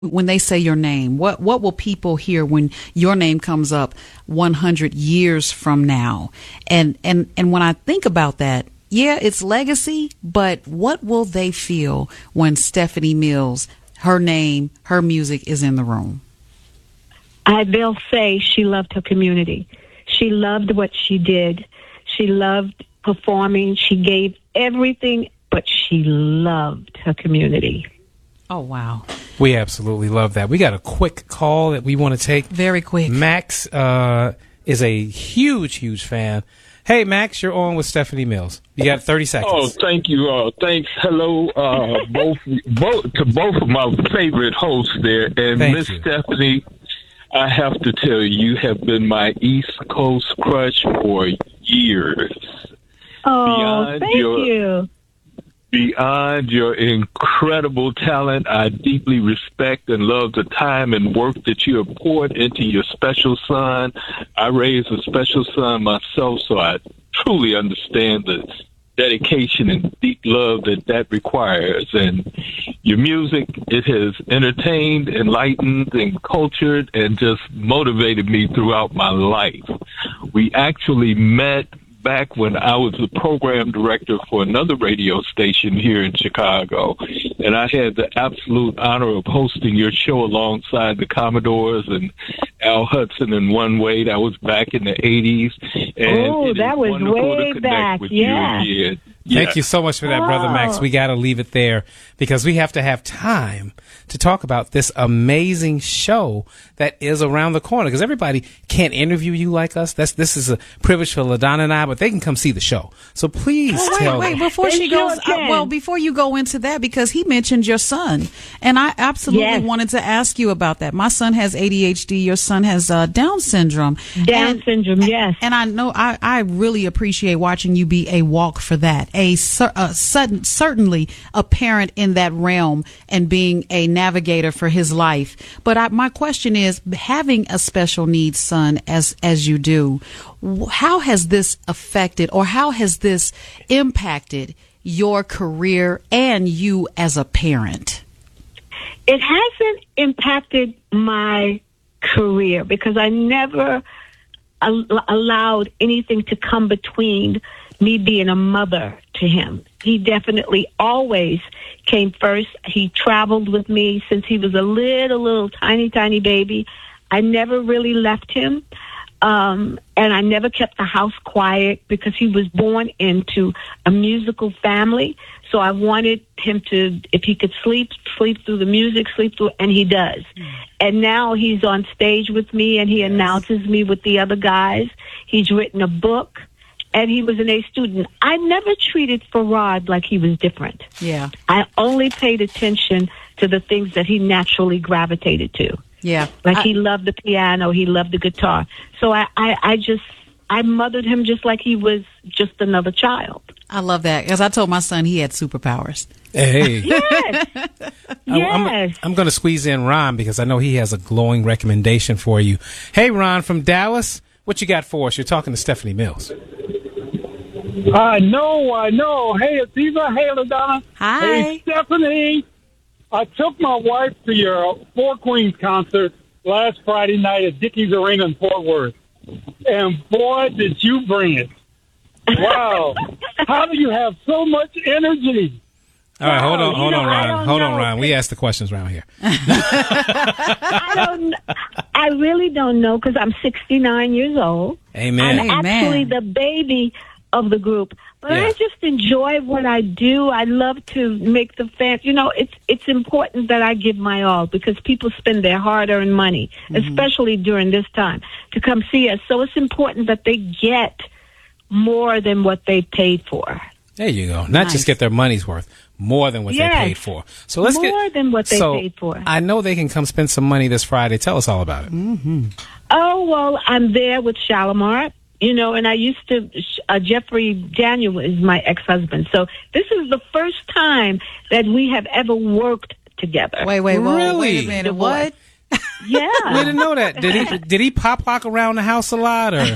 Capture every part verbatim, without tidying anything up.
When they say your name, what what will people hear when your name comes up one hundred years from now? And and and when I think about that, yeah, it's legacy, but what will they feel when Stephanie Mills, her name, her music is in the room? I, they'll say she loved her community. She loved what she did. She loved performing. She gave everything, but she loved her community. Oh, wow. We absolutely love that. We got a quick call that we want to take. Very quick. Max uh, is a huge, huge fan. Hey, Max, you're on with Stephanie Mills. You got thirty seconds. Oh, thank you. Uh, thanks. Hello, uh, both, both to both of my favorite hosts there. And Miss Stephanie, I have to tell you, you have been my East Coast crush for years. Oh, Beyond thank your, you. Beyond your incredible talent, I deeply respect and love the time and work that you have poured into your special son. I raised a special son myself, so I truly understand the dedication and deep love that that requires. And your music, it has entertained, enlightened, and cultured, and just motivated me throughout my life. We actually met back when I was the program director for another radio station here in Chicago, and I had the absolute honor of hosting your show alongside the Commodores and Al Hudson and One Way. That was back in the eighties. Oh, that was way back. Yeah. Yeah. Thank you so much for that, oh. Brother Max. We got to leave it there because we have to have time to talk about this amazing show that is around the corner, because everybody can't interview you like us. That's This is a privilege for LaDonna and I, but they can come see the show. So please oh, wait, tell wait, them. before she goes, uh, well, before you go into that, because he mentioned your son, and I absolutely yes. wanted to ask you about that. My son has A D H D. Your son has uh, Down syndrome. Down and, syndrome, yes. And I know I, I really appreciate watching you be a walk for that. A, a sudden, certainly a parent in that realm and being a navigator for his life. But I, my question is, having a special needs son as as you do, how has this affected or how has this impacted your career and you as a parent? It hasn't impacted my career because I never al- allowed anything to come between me being a mother to him. He definitely always came first. He traveled with me since he was a little, little tiny, tiny baby. I never really left him. Um, and I never kept the house quiet because he was born into a musical family. So I wanted him to, if he could sleep, sleep through the music, sleep through, and he does. Mm. And now he's on stage with me and he yes. announces me with the other guys. He's written a book and he was an A student. I never treated Farad like he was different. Yeah. I only paid attention to the things that he naturally gravitated to. Yeah. Like I, he loved the piano, he loved the guitar. So I, I, I just, I mothered him just like he was just another child. I love that. Because I told my son he had superpowers. Hey. Yes. I, yes. I'm, I'm going to squeeze in Ron because I know he has a glowing recommendation for you. Hey, Ron from Dallas, what you got for us? You're talking to Stephanie Mills. I know, I know. Hey, it's Eva. Hey, LaDonna. Hi. Hey, Stephanie. I took my wife to your Four Queens concert last Friday night at Dickies Arena in Fort Worth. And boy, did you bring it. Wow. How do you have so much energy? All right, hold on, hold you on, know, Ron. Hold know. on, Ron. We ask the questions around here. I don't. I really don't know because I'm sixty-nine years old. Amen. I'm Amen. actually the baby of the group, but Yeah. I just enjoy what I do. I love to make the fans. You know, it's it's important that I give my all because people spend their hard-earned money, mm-hmm. especially during this time, to come see us. So it's important that they get more than what they paid for. There you go. Not Nice. just get their money's worth, more than what Yes. they paid for. So let's More get than what they so paid for. I know they can come spend some money this Friday. Tell us all about it. Mm-hmm. Oh, well, I'm there with Shalimar, you know, and I used to, uh, Jeffrey Daniel is my ex-husband. So this is the first time that we have ever worked together. Wait, wait, whoa, Really? wait a minute. What? Yeah. We didn't know that. Did he? Did he pop lock around the house a lot, or?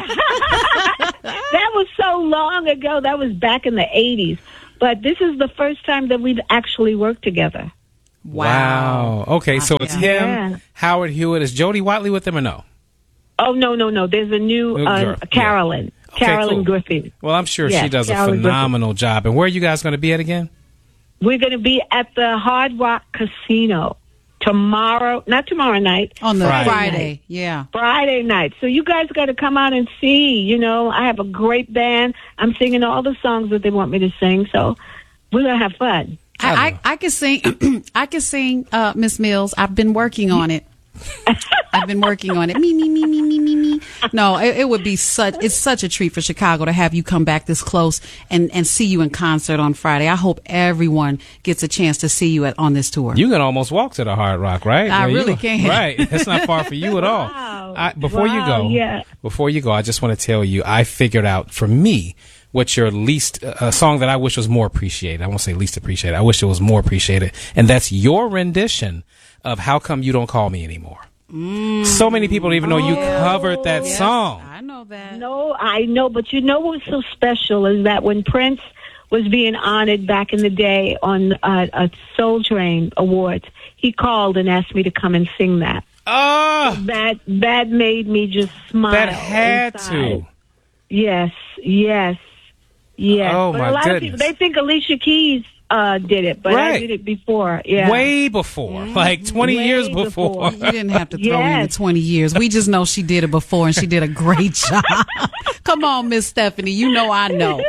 That was so long ago. That was back in the eighties. But this is the first time that we've actually worked together. Wow. Okay, so it's him, Yeah. Howard Hewitt. Is Jody Watley with him or no? Oh, no, no, no. There's a new New uh, girl. Carolyn. Okay, Carolyn cool. Griffin. Well, I'm sure she Yes, does a Carolyn phenomenal job. And where are you guys going to be at again? We're going to be at the Hard Rock Casino tomorrow, not tomorrow night, On the Friday. Friday, night. yeah. Friday night. So you guys got to come out and see. You know, I have a great band. I'm singing all the songs that they want me to sing. So we're going to have fun. I, I, I can sing. I can sing, uh, Miss Mills. I've been working on it. I've been working on it. Me, me, me, me, me, me, me. No, it, it would be such. It's such a treat for Chicago to have you come back this close and and see you in concert on Friday. I hope everyone gets a chance to see you at on this tour. You can almost walk to the Hard Rock, right? I Where really you, can. Right. That's not far for you at all. Wow. I, before you Wow, go, yeah. before you go, I just want to tell you, I figured out for me what your least uh, a song that I wish was more appreciated. I won't say least appreciated. I wish it was more appreciated, and that's your rendition of "How Come You Don't Call Me Anymore." Mm. So many people don't even know you covered that Yes, song. I know that. No, I know, but you know what's so special is that when Prince was being honored back in the day on uh, a Soul Train Awards, he called and asked me to come and sing that. Oh, That that made me just smile. that had inside. to. Yes, yes, yes. Oh, but my a lot goodness. of people, they think Alicia Keys uh, did it, but Right. I did it before. Yeah. Way before, like twenty Way years before. before. You didn't have to throw in the Yes. twenty years. We just know she did it before, and she did a great job. Come on, Miss Stephanie. You know I know.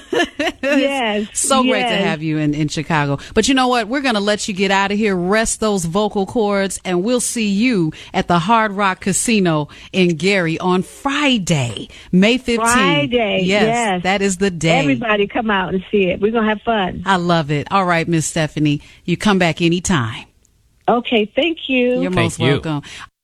Yes. So great to yes. have you in, in Chicago. But you know what? We're going to let you get out of here, rest those vocal cords, and we'll see you at the Hard Rock Casino in Gary on Friday, May fifteenth. Friday, Yes, yes. that is the day. Everybody come out and see it. We're going to have fun. I love it. All right, Miss Stephanie. You come back anytime. Okay, thank you. You're Thank most you. welcome.